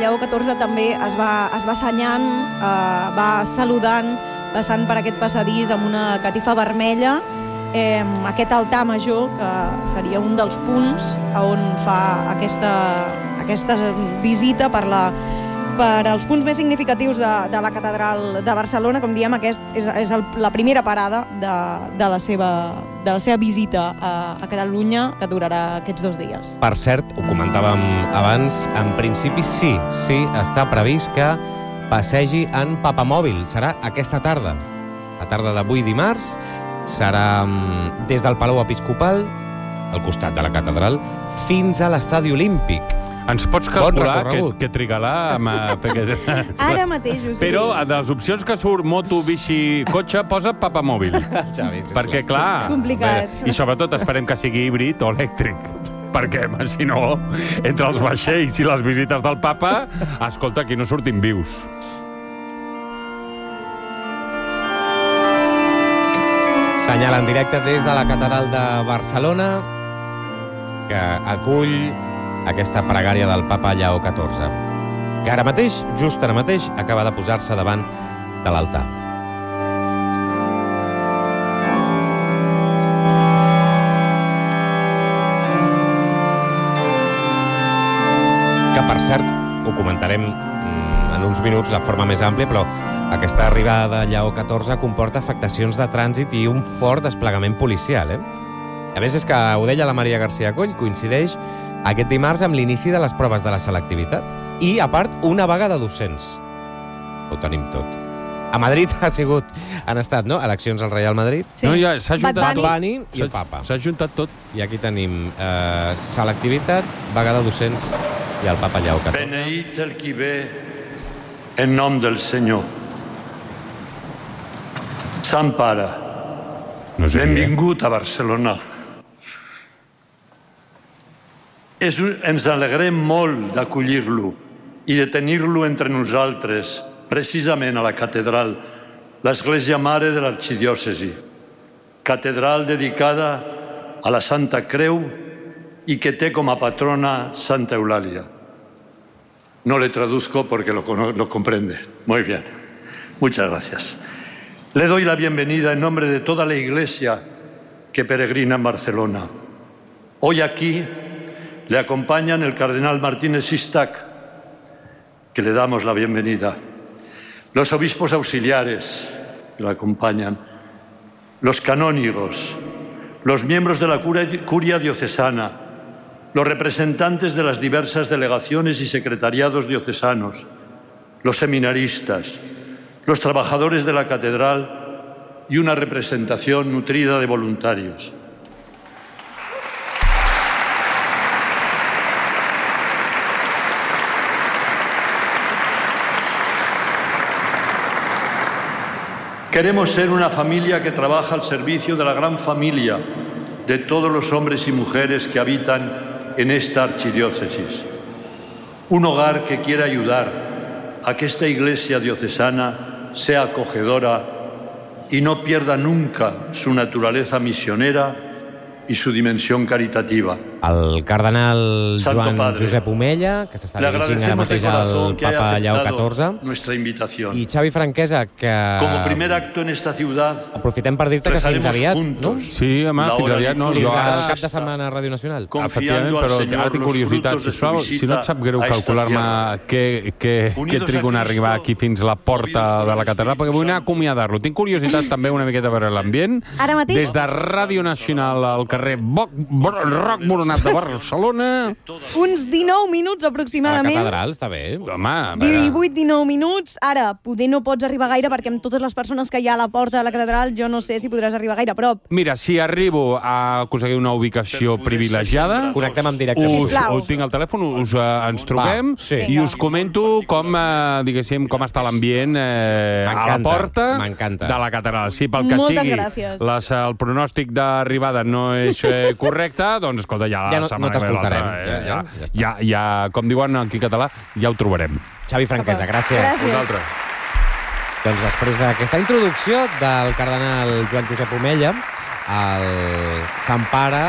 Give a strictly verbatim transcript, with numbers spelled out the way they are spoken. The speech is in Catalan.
Lleó catorze també es va, es va assenyant, eh, va saludant, passant per aquest passadís amb una catifa vermella, eh, aquest altar major, que seria un dels punts on fa aquesta, aquesta visita per la per als punts més significatius de, de la catedral de Barcelona. Com diem, aquest és, és el, la primera parada de, de, la seva, de la seva visita a, a Catalunya, que durarà aquests dos dies. Per cert, ho comentàvem abans, en principi sí, sí, està previst que passegi en papamòbil. Serà aquesta tarda, la tarda d'avui dimarts, serà des del Palau Episcopal, al costat de la catedral, fins a l'Estadi Olímpic. Ens pots calcular què, què trigarà? Amb, perquè... Ara mateix, us Però de les opcions que surt moto, bici, cotxe, posa papamòbil. Xavi, sí, perquè, clar... complicat. I sobretot esperem que sigui híbrid o elèctric. Perquè, si no, entre els vaixells i les visites del papa, escolta, aquí no sortim vius. Senyala en directe des de la catedral de Barcelona, que acull aquesta pregària del papa Lleó catorze, que ara mateix, just ara mateix, acaba de posar-se davant de l'altar. Que, per cert, ho comentarem en uns minuts de forma més àmplia, però aquesta arribada de Lleó catorze comporta afectacions de trànsit i un fort desplegament policial, eh? A més, és que ho deia la Maria García Coll, coincideix aquest dimarts amb l'inici de les proves de la selectivitat. I, a part, una vaga de docents. Ho tenim tot. A Madrid ha sigut, han estat, no?, eleccions al Real Madrid. Sí. No, ja s'ha juntat Bad tot. Bunny i el papa. S'ha juntat tot. I aquí tenim eh, selectivitat, vaga de docents i el papa Lleó catorze. Beneït el qui ve en nom del Senyor. Sant Pare, no sé benvingut a Barcelona. És un, ens alegrem molt d'acollir-lo i de tenir-lo entre nosaltres, precisament a la catedral, l'església mare de l'arxidiòcesi, catedral dedicada a la Santa Creu y que té com a patrona Santa Eulàlia. No le traduzco porque lo, lo comprende. Muy bien. Muchas gracias. Le doy la bienvenida en nombre de toda la Iglesia que peregrina en Barcelona. Hoy aquí le acompañan el cardenal Martínez Sistac, que le damos la bienvenida, los obispos auxiliares que lo acompañan, los canónigos, los miembros de la curia diocesana, los representantes de las diversas delegaciones y secretariados diocesanos, los seminaristas, los trabajadores de la catedral y una representación nutrida de voluntarios. Queremos ser una familia que trabaja al servicio de la gran familia de todos los hombres y mujeres que habitan en esta archidiócesis. Un hogar que quiera ayudar a que esta iglesia diocesana sea acogedora y no pierda nunca su naturaleza misionera y su dimensión caritativa. El cardenal Joan Josep Omella, que s'està dirigint ara mateix al papa Lleó catorze, i Xavi Franquesa, que aprofitem per dir-te que fins aviat, no? Sí, home, fins aviat, no? Fins al cap de setmana a Ràdio Nacional. Efectivament, però ara tinc curiositat, sisplau, si no et sap greu calcular-me què trigo en arribar aquí fins a la porta de la catedral, perquè vull anar a acomiadar-lo. Tinc curiositat també una miqueta per l'ambient. Des de Ràdio Nacional al carrer Roc Moronat de Barcelona. Uns dinou minuts aproximadament. A la catedral, està bé. Home, divuit dinou minuts. Ara, poder no pots arribar gaire perquè amb totes les persones que hi ha a la porta de la catedral jo no sé si podràs arribar gaire a prop. Mira, si arribo a aconseguir una ubicació privilegiada, connectem en directe. Us, us tinc al telèfon, us, uh, ens trobem Va, sí. i us comento com, uh, diguéssim, com està l'ambient uh, a la porta de la catedral. Sí, pel que Moltes sigui, les, el pronòstic d'arribada no és uh, correcte, doncs, escolta, ja la ja no, setmana no t'escoltarem. Eh? Ja, ja, ja, ja, ja, com diuen aquí en català, ja ho trobarem. Xavi Franquesa, gràcies. Gràcies. Vosaltres. Doncs després d'aquesta introducció del cardenal Joan Josep Omella, el Sant Pare